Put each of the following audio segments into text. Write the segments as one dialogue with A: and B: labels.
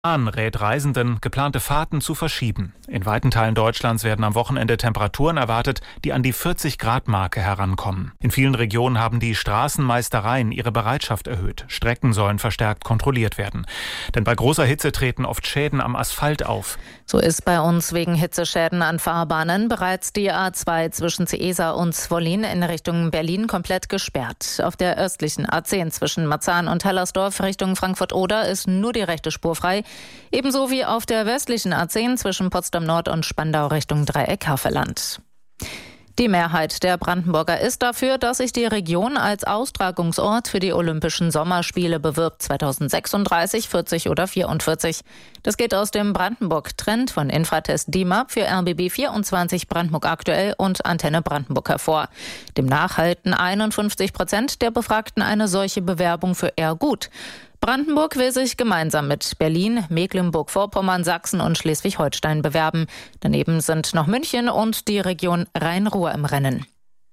A: Bahn rät Reisenden, geplante Fahrten zu verschieben. In weiten Teilen Deutschlands werden am Wochenende Temperaturen erwartet, die an die 40-Grad-Marke herankommen. In vielen Regionen haben die Straßenmeistereien ihre Bereitschaft erhöht. Strecken sollen verstärkt kontrolliert werden. Denn bei großer Hitze treten oft Schäden am Asphalt auf.
B: So ist bei uns wegen Hitzeschäden an Fahrbahnen bereits die A2 zwischen Ciesa und Zwollin in Richtung Berlin komplett gesperrt. Auf der östlichen A10 zwischen Marzahn und Hellersdorf Richtung Frankfurt-Oder ist nur die rechte Spur frei. Ebenso wie auf der westlichen A10 zwischen Potsdam Nord und Spandau Richtung Dreieck-Havelland. Die Mehrheit der Brandenburger ist dafür, dass sich die Region als Austragungsort für die Olympischen Sommerspiele bewirbt, 2036, 40 oder 44. Das geht aus dem Brandenburg-Trend von Infratest DIMAP für RBB 24 Brandenburg aktuell und Antenne Brandenburg hervor. Demnach halten 51% der Befragten eine solche Bewerbung für eher gut. Brandenburg will sich gemeinsam mit Berlin, Mecklenburg-Vorpommern, Sachsen und Schleswig-Holstein bewerben. Daneben sind noch München und die Region Rhein-Ruhr im Rennen.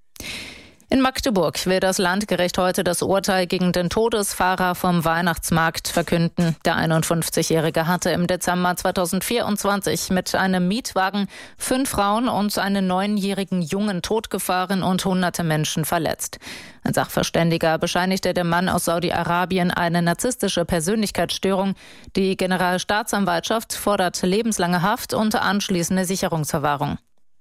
B: In Magdeburg will das Landgericht heute das Urteil gegen den Todesfahrer vom Weihnachtsmarkt verkünden. Der 51-Jährige hatte im Dezember 2024 mit einem Mietwagen 5 Frauen und einen 9-jährigen Jungen totgefahren und hunderte Menschen verletzt. Ein Sachverständiger bescheinigte dem Mann aus Saudi-Arabien eine narzisstische Persönlichkeitsstörung. Die Generalstaatsanwaltschaft fordert lebenslange Haft und anschließende Sicherungsverwahrung.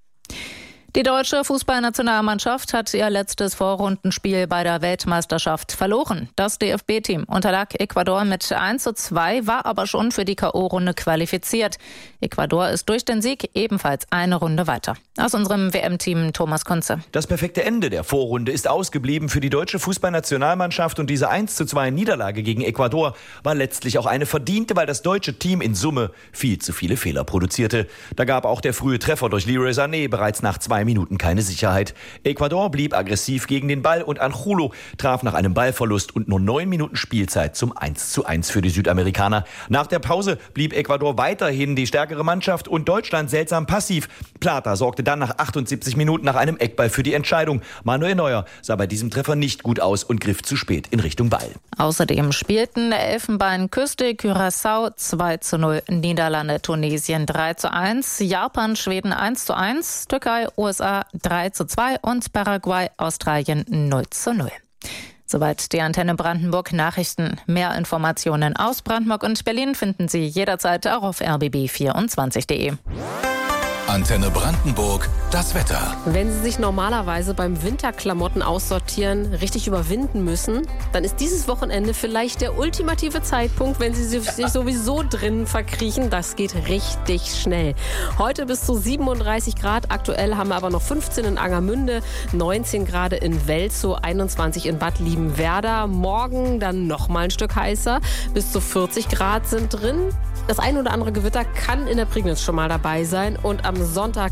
B: Die deutsche Fußballnationalmannschaft hat ihr letztes Vorrundenspiel bei der Weltmeisterschaft verloren. Das DFB-Team unterlag Ecuador mit 1:2, war aber schon für die K.O.-Runde qualifiziert. Ecuador ist durch den Sieg ebenfalls eine Runde weiter. Aus unserem WM-Team Thomas Kunze.
C: Das perfekte Ende der Vorrunde ist ausgeblieben für die deutsche Fußballnationalmannschaft und diese 1:2 Niederlage gegen Ecuador war letztlich auch eine verdiente, weil das deutsche Team in Summe viel zu viele Fehler produzierte. Da gab auch der frühe Treffer durch Leroy Sané bereits nach 2 Minuten keine Sicherheit. Ecuador blieb aggressiv gegen den Ball und Angulo traf nach einem Ballverlust und nur 9 Minuten Spielzeit zum 1:1 für die Südamerikaner. Nach der Pause blieb Ecuador weiterhin die stärkere Mannschaft und Deutschland seltsam passiv. Plata sorgte dann nach 78 Minuten nach einem Eckball für die Entscheidung. Manuel Neuer sah bei diesem Treffer nicht gut aus und griff zu spät in Richtung Ball.
B: Außerdem spielten Elfenbeinküste, Curaçao 2:0, Niederlande, Tunesien 3:1, Japan, Schweden 1:1, Türkei, USA 3:2 und Paraguay, Australien 0:0. Soweit die Antenne Brandenburg Nachrichten. Mehr Informationen aus Brandenburg und Berlin finden Sie jederzeit auch auf rbb24.de.
D: Antenne Brandenburg, das Wetter.
E: Wenn Sie sich normalerweise beim Winterklamotten aussortieren richtig überwinden müssen, dann ist dieses Wochenende vielleicht der ultimative Zeitpunkt, wenn Sie sich sowieso drinnen verkriechen. Das geht richtig schnell. Heute bis zu 37 Grad. Aktuell haben wir aber noch 15 in Angermünde, 19 Grad in Welzow, 21 in Bad Liebenwerda. Morgen dann noch mal ein Stück heißer. Bis zu 40 Grad sind drin. Das ein oder andere Gewitter kann in der Prignitz schon mal dabei sein. Und am Sonntag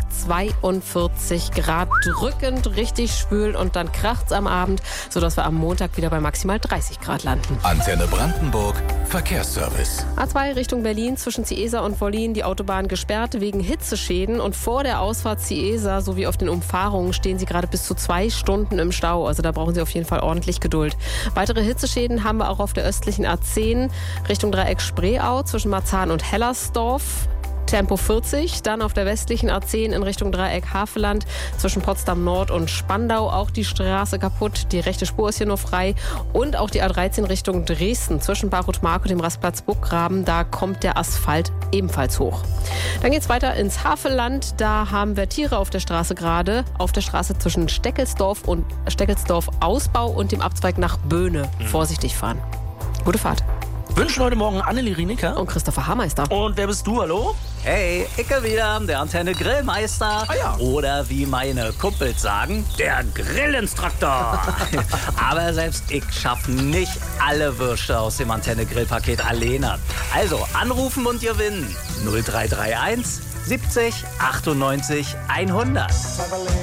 E: 42 Grad, drückend, richtig schwül und dann kracht's am Abend, sodass wir am Montag wieder bei maximal 30 Grad landen.
D: Antenne Brandenburg, Verkehrsservice.
E: A2 Richtung Berlin zwischen Ciesa und Wollin, die Autobahn gesperrt wegen Hitzeschäden. Und vor der Ausfahrt Ciesa sowie auf den Umfahrungen stehen Sie gerade bis zu 2 Stunden im Stau. Also da brauchen Sie auf jeden Fall ordentlich Geduld. Weitere Hitzeschäden haben wir auch auf der östlichen A10 Richtung Dreieck Spreeau zwischen Marzahn und Hellersdorf. Tempo 40, dann auf der westlichen A10 in Richtung Dreieck Havelland zwischen Potsdam Nord und Spandau auch die Straße kaputt, die rechte Spur ist hier nur frei und auch die A13 Richtung Dresden zwischen Barutmark und dem Rastplatz Burggraben, da kommt der Asphalt ebenfalls hoch. Dann geht's weiter ins Havelland, da haben wir Tiere auf der Straße gerade, auf der Straße zwischen Steckelsdorf Ausbau und dem Abzweig nach Böhne. Vorsichtig fahren. Gute Fahrt.
F: Wünschen heute Morgen Annelie Rienecker
E: und Christopher Haarmeister.
F: Und wer bist du, hallo?
G: Hey, Icke wieder, der Antenne Grillmeister.
F: Ah ja.
G: Oder wie meine Kumpels sagen, der Grillinstruktor. Aber selbst ich schaffe nicht alle Würste aus dem Antenne Grillpaket alleine. Also anrufen und gewinnen. 0331 70 98 100.